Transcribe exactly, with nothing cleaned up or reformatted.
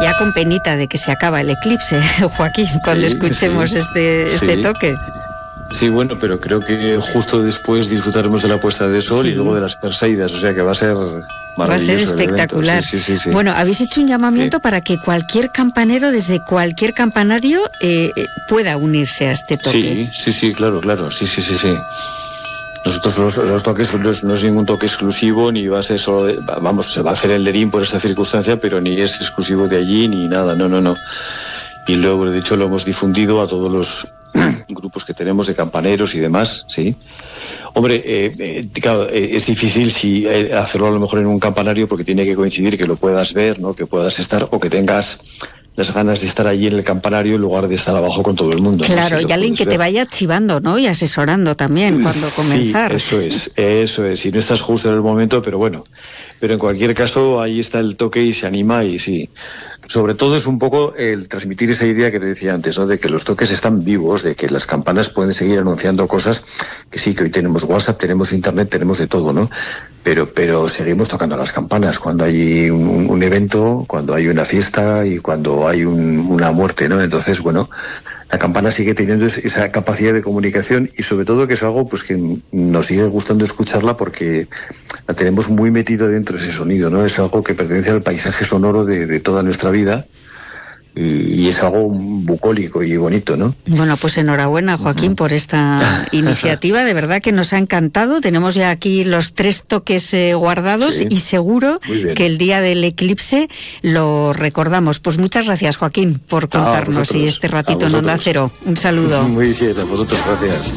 ya con penita de que se acaba el eclipse, Joaquín, cuando sí, escuchemos sí, este, este sí. toque. Sí, bueno, pero creo que justo después disfrutaremos de la puesta de sol sí. y luego de las perseidas, o sea que va a ser maravilloso. Va a ser espectacular. Sí, sí, sí, sí. Bueno, habéis hecho un llamamiento sí. para que cualquier campanero, desde cualquier campanario, eh, pueda unirse a este toque. Sí, sí, sí, claro, claro, sí, sí, sí, sí. Nosotros los, los toques no es, no es ningún toque exclusivo, ni va a ser solo de, vamos, se va a hacer el Lerín por esta circunstancia, pero ni es exclusivo de allí, ni nada, no, no, no. Y luego, de hecho, lo hemos difundido a todos los grupos que tenemos de campaneros y demás, sí. Hombre, eh, eh, claro, eh, es difícil si eh, hacerlo a lo mejor en un campanario porque tiene que coincidir que lo puedas ver, ¿no? Que puedas estar o que tengas las ganas de estar allí en el campanario en lugar de estar abajo con todo el mundo. Claro, ¿no? Si y alguien que ver. te vaya chivando, ¿no? Y asesorando también cuando sí, comenzar. Eso es, eso es. Si no estás justo en el momento, pero bueno. Pero en cualquier caso, ahí está el toque y se anima y sí. Sobre todo es un poco el transmitir esa idea que te decía antes, ¿no? De que los toques están vivos, de que las campanas pueden seguir anunciando cosas, que sí, que hoy tenemos WhatsApp, tenemos Internet, tenemos de todo, ¿no? Pero, pero seguimos tocando las campanas cuando hay un, un evento, cuando hay una fiesta y cuando hay un, una muerte, ¿no? Entonces, bueno, la campana sigue teniendo esa capacidad de comunicación y sobre todo que es algo pues que nos sigue gustando escucharla porque la tenemos muy metido dentro de ese sonido, ¿no? Es algo que pertenece al paisaje sonoro de, de toda nuestra vida y, y es algo bucólico y bonito, ¿no? Bueno, pues enhorabuena, Joaquín, uh-huh. por esta iniciativa, de verdad que nos ha encantado. Tenemos ya aquí los tres toques eh, guardados sí. y seguro que el día del eclipse lo recordamos. Pues muchas gracias, Joaquín, por contarnos y este ratito en Onda Cero. Un saludo. Muy bien, a vosotros, gracias.